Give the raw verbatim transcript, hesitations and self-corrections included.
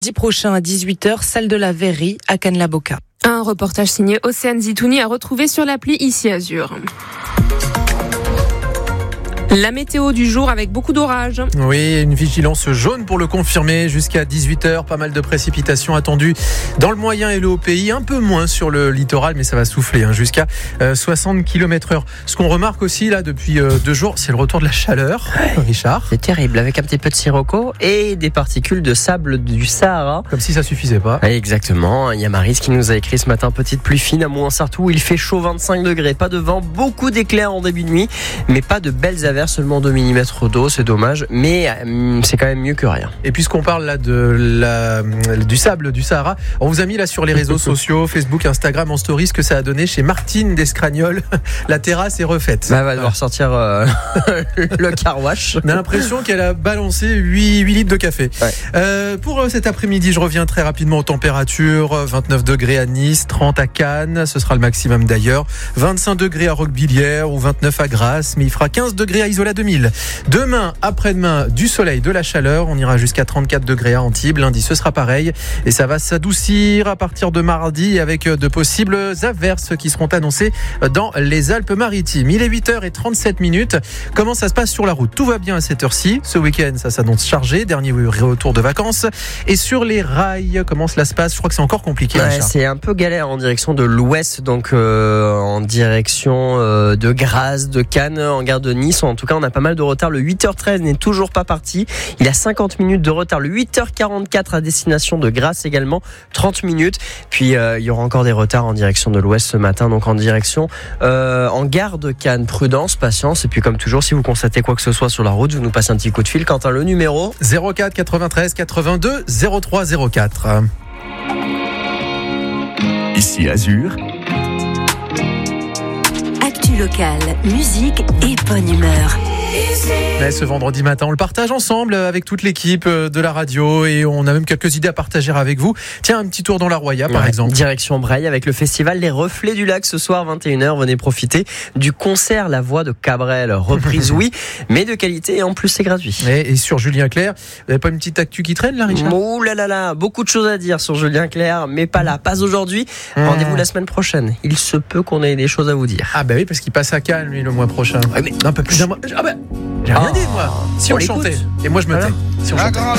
Mardi prochain à dix-huit heures, salle de la Verrerie à Cannes-la-Boca. Un reportage signé Océane Zitouni à retrouver sur l'appli Ici Azur. La météo du jour avec beaucoup d'orages. Oui, une vigilance jaune pour le confirmer jusqu'à dix-huit heures. Pas mal de précipitations attendues dans le moyen et le haut pays. Un peu moins sur le littoral, mais ça va souffler hein, jusqu'à euh, soixante kilomètres heure. Ce qu'on remarque aussi là depuis euh, deux jours, c'est le retour de la chaleur. Ouais, Richard. C'est terrible, avec un petit peu de sirocco et des particules de sable du Sahara. Comme si ça suffisait pas. Exactement. Il y a Maryse qui nous a écrit ce matin, petite pluie fine à Mouansartou. Il fait chaud, vingt-cinq degrés. Pas de vent, beaucoup d'éclairs en début de nuit, mais pas de belles averses. Seulement deux millimètres d'eau, c'est dommage, mais euh, c'est quand même mieux que rien. Et puisqu'on parle là de la, du sable du Sahara, on vous a mis là sur les réseaux sociaux, Facebook, Instagram, en story, ce que ça a donné chez Martine d'Escragnol. La terrasse est refaite. Bah, elle va devoir sortir euh, le car wash. On a l'impression qu'elle a balancé huit litres de café. Ouais. Euh, pour cet après-midi, je reviens très rapidement aux températures. vingt-neuf degrés à Nice, trente à Cannes, ce sera le maximum d'ailleurs. vingt-cinq degrés à Roquebillière ou vingt-neuf à Grasse, mais il fera quinze degrés à Isola deux mille. Demain, après-demain, du soleil, de la chaleur. On ira jusqu'à trente-quatre degrés à Antibes. Lundi, ce sera pareil. Et ça va s'adoucir à partir de mardi avec de possibles averses qui seront annoncées dans les Alpes-Maritimes. Il est huit heures trente-sept minutes. Comment ça se passe sur la route? Tout va bien à cette heure-ci. Ce week-end, ça s'annonce chargé. Dernier retour de vacances. Et sur les rails, comment cela se passe? Je crois que c'est encore compliqué. Ouais, c'est un peu galère en direction de l'ouest, donc euh, en direction euh, de Grasse, de Cannes, en gare de Nice. En tout cas, on a pas mal de retard. Le huit heures treize n'est toujours pas parti. Il a cinquante minutes de retard. Le huit heures quarante-quatre à destination de Grasse également, trente minutes. Puis euh, il y aura encore des retards en direction de l'ouest ce matin, donc en direction euh, en gare de Cannes. Prudence, patience. Et puis comme toujours, si vous constatez quoi que ce soit sur la route, vous nous passez un petit coup de fil. Quentin, le numéro zéro quatre quatre-vingt-treize quatre-vingt-deux zéro trois zéro quatre. Ici Azur. Actu locale, musique et bonne humeur. Mais ce vendredi matin, on le partage ensemble avec toute l'équipe de la radio et on a même quelques idées à partager avec vous. Tiens, un petit tour dans la Roya par ouais, exemple. Direction Breil avec le festival Les Reflets du Lac ce soir, vingt et une heures. Venez profiter du concert La Voix de Cabrel. Reprise, oui, mais de qualité et en plus c'est gratuit. Et, et sur Julien Clerc, vous n'avez pas une petite actu qui traîne là, Richard? Ouh là là là, beaucoup de choses à dire sur Julien Clerc, mais pas là, pas aujourd'hui. Mmh. Rendez-vous la semaine prochaine. Il se peut qu'on ait des choses à vous dire. Ah bah oui, parce qu'il passe à Cannes lui le mois prochain. Ouais, mais un peu plus d'un mois. Ah bah, j'ai rien oh, dit moi. Si on, on chantait. Et moi je me tais. Si on chantait.